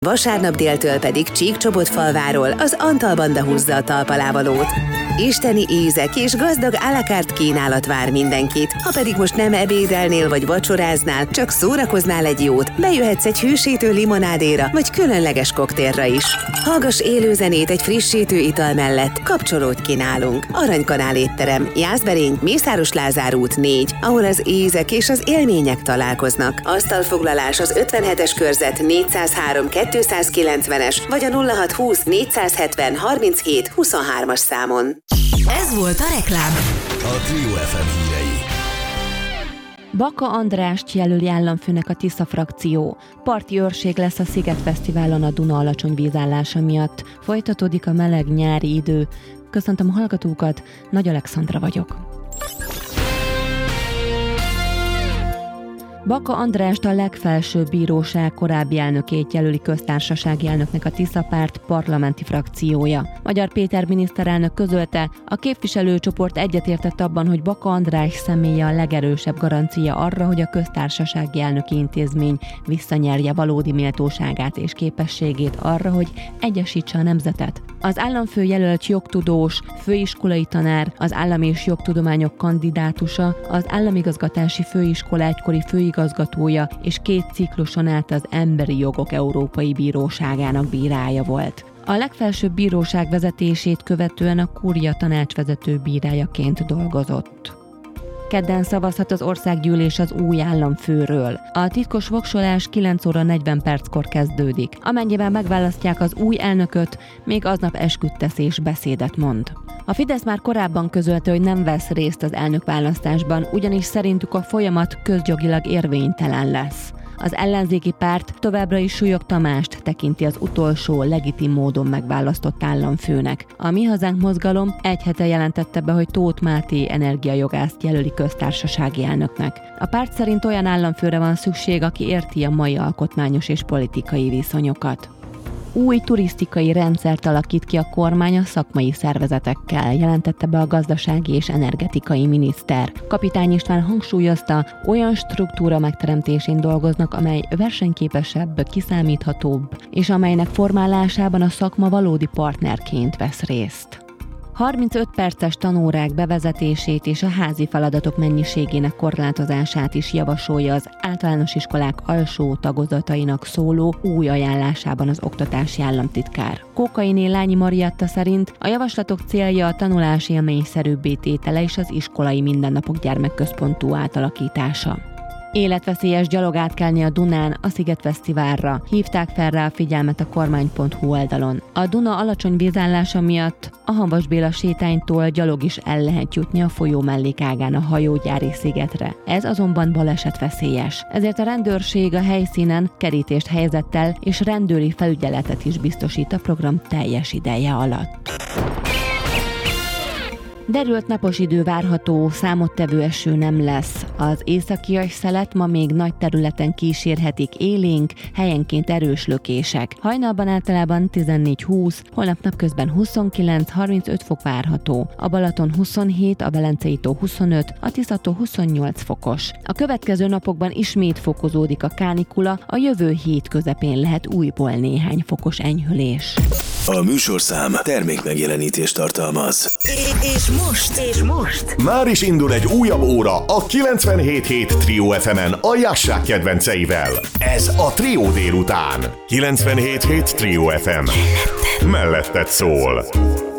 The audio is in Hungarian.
Vasárnap déltől pedig Csíkcsobotfalváról az Antal banda húzza a talpalávalót. Isteni ízek és gazdag à la carte kínálat vár mindenkit. Ha pedig most nem ebédelnél vagy vacsoráznál, csak szórakoznál egy jót, bejöhetsz egy hűsítő limonádéra vagy különleges koktélra is. Hallgass élő zenét egy frissítő ital mellett, kapcsolódj ki nálunk. Aranykanál étterem, Jászberény, Mészáros Lázár út 4, ahol az ízek és az élmények találkoznak. Asztalfoglalás az 57-es körzet 403 290-es vagy a 0620 470 37 23-as számon. Ez volt a reklám. A Trio FM hírei. Baka Andrást jelöli államfőnek a Tisza frakció. Parti őrség lesz a Sziget Fesztiválon a Duna alacsony vízállása miatt. Folytatódik a meleg nyári idő. Köszöntöm a hallgatókat, Nagy Alexandra vagyok. Baka Andrást a legfelsőbb bíróság korábbi elnökét jelöli köztársasági elnöknek a Tisza párt parlamenti frakciója. Magyar Péter miniszterelnök közölte, a képviselőcsoport egyetértett abban, hogy Baka András személye a legerősebb garancia arra, hogy a köztársasági elnöki intézmény visszanyerje valódi méltóságát és képességét arra, hogy egyesítse a nemzetet. Az államfő jelölt jogtudós, főiskolai tanár, az állam és jogtudományok kandidátusa, az államigazgatási főiskola egykori főigazgatója és 2 cikluson át az Emberi Jogok Európai Bíróságának bírája volt. A legfelsőbb bíróság vezetését követően a Kúria tanácsvezető bírájaként dolgozott. Kedden szavazhat az országgyűlés az új államfőről. A titkos voksolás 9 óra 40 perckor kezdődik. Amennyiben megválasztják az új elnököt, még aznap esküdteszés beszédet mond. A Fidesz már korábban közölte, hogy nem vesz részt az elnökválasztásban, ugyanis szerintük a folyamat közjogilag érvénytelen lesz. Az ellenzéki párt továbbra is Súlyog Tamást tekinti az utolsó, legitim módon megválasztott államfőnek. A Mi Hazánk mozgalom egy hete jelentette be, hogy Tóth Máté energiajogászt jelöli köztársasági elnöknek. A párt szerint olyan államfőre van szükség, aki érti a mai alkotmányos és politikai viszonyokat. Új turisztikai rendszert alakít ki a kormány a szakmai szervezetekkel, jelentette be a gazdasági és energetikai miniszter. Kapitány István hangsúlyozta, olyan struktúra megteremtésén dolgoznak, amely versenyképesebb, kiszámíthatóbb, és amelynek formálásában a szakma valódi partnerként vesz részt. 35 perces tanórák bevezetését és a házi feladatok mennyiségének korlátozását is javasolja az általános iskolák alsó tagozatainak szóló új ajánlásában az oktatási államtitkár. Kókainé Lányi Mariatta szerint a javaslatok célja a tanulás élményszerűbbé tétele és az iskolai mindennapok gyermekközpontú átalakítása. Életveszélyes gyalogátkelni a Dunán a Sziget Fesztiválra. Hívták fel rá a figyelmet a kormány.hu oldalon. A Duna alacsony vízállása miatt a Hamvas Béla sétánytól gyalog is el lehet jutni a folyó mellékágán a Hajógyári szigetre. Ez azonban balesetveszélyes. Ezért a rendőrség a helyszínen kerítést helyezett el és rendőri felügyeletet is biztosít a program teljes ideje alatt. Derült napos idő várható, számottevő eső nem lesz. Az északias szelet ma még nagy területen kísérhetik élénk, helyenként erős lökések. Hajnalban általában 14-20, holnap napközben 29-35 fok várható. A Balaton 27, a Velencei tó 25, a Tisza-tó 28 fokos. A következő napokban ismét fokozódik a kánikula, a jövő hét közepén lehet újból néhány fokos enyhülés. A műsorszám termékmegjelenítést tartalmaz. És most? Már is indul egy újabb óra a 97.7 Trio FM-en a Jassák kedvenceivel. Ez a Trio délután. 97.7 Trio FM. Melletted szól.